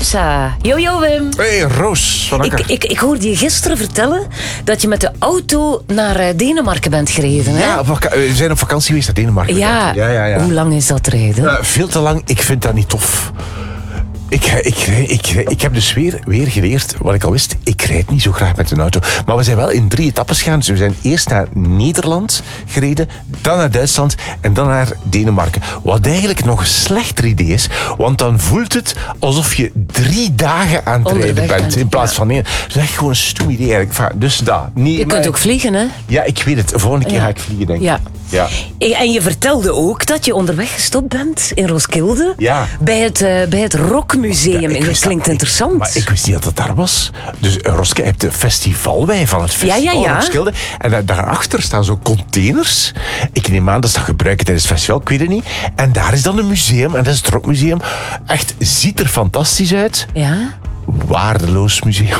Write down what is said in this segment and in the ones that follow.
Vanessa. Yo Wim. Hey Roos van Akker. Ik hoorde je gisteren vertellen dat je met de auto naar Denemarken bent gereden. Hè? Ja, we zijn op vakantie geweest naar Denemarken. Ja. Hoe lang is dat rijden? Veel te lang. Ik vind dat niet tof. Ik heb dus weer geleerd wat ik al wist. Ik rijd niet zo graag met een auto. Maar we zijn wel in 3 etappes gegaan. Dus we zijn eerst naar Nederland gereden, dan naar Duitsland en dan naar Denemarken. Wat eigenlijk nog een slechter idee is. Want dan voelt het alsof je 3 dagen aan het rijden bent. In plaats van 1. Dat is echt gewoon een stoem idee eigenlijk. Dus dat. Je kunt ook vliegen, hè? Ja, ik weet het. De volgende keer ga ik vliegen, denk ik. Ja. En je vertelde ook dat je onderweg gestopt bent in Roskilde. Ja. Bij het Rockmuseum. Dat klinkt interessant. Maar ik wist niet dat het daar was. Dus Roskilde heeft de festivalwei van het festival Roskilde. En daarachter staan zo containers. Ik neem aan dat ze dat gebruiken tijdens het festival. Ik weet het niet. En daar is dan een museum. En dat is het Rockmuseum. Echt, ziet er fantastisch uit. Ja. Waardeloos museum.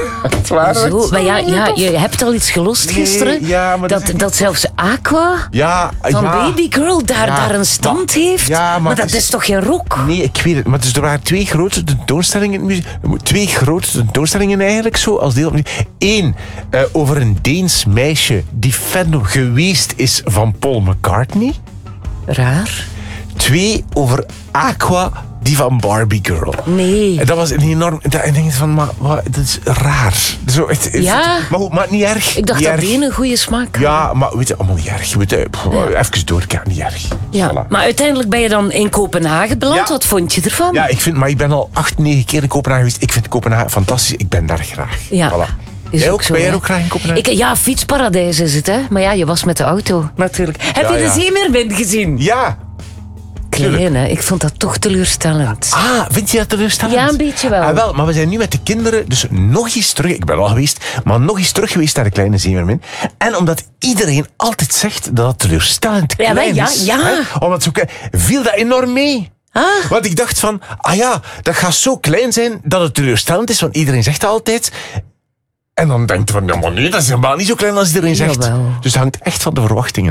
Zo, maar je hebt al iets gelost gisteren. Ja, maar dat zelfs Aqua van Baby Girl daar een stand heeft. Ja, maar dat is toch geen rock? Nee, ik weet het. Maar dus er waren 2 grote tentoonstellingen in het museum. 2 grote tentoonstellingen eigenlijk zo. Als deel van 1 over een Deens meisje die fan geweest is van Paul McCartney. Raar. 2 over Aqua, die van Barbie Girl. Nee. En dat was een enorm... En denk van, maar dat is raar. Zo echt, ja. Maar niet erg. Ik dacht dat die een goede smaak had. Ja, maar weet je, allemaal niet erg. Even doorgaan, niet erg. Ja. Voilà. Maar uiteindelijk ben je dan in Kopenhagen beland. Ja. Wat vond je ervan? Ja, ik ben al 8, 9 keer in Kopenhagen geweest. Ik vind Kopenhagen fantastisch. Ik ben daar graag. Ja. Voilà. Ben jij ook graag in Kopenhagen? Ja, fietsparadijs is het, hè. Maar ja, je was met de auto, natuurlijk. Heb je de Zeemeermin gezien? Ja. Klein, hè. Ik vond dat toch teleurstellend. Vind je dat teleurstellend? Ja, een beetje wel. Wel, maar we zijn nu met de kinderen dus nog eens terug. Ik ben al geweest, maar nog eens terug geweest naar de kleine Zeemermin. En omdat iedereen altijd zegt dat het teleurstellend klein is. Hè, omdat zo viel dat enorm mee. Want ik dacht van, dat gaat zo klein zijn dat het teleurstellend is. Want iedereen zegt dat altijd. En dan denkt je van, maar nee, dat is helemaal niet zo klein als iedereen zegt. Jawel. Dus het hangt echt van de verwachtingen.